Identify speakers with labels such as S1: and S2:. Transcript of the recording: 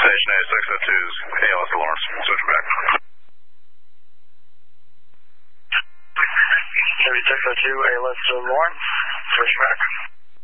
S1: Station 8602 is ALS to Lawrence. Switch back.
S2: Maybe 602 ALS to Lawrence. Switch back.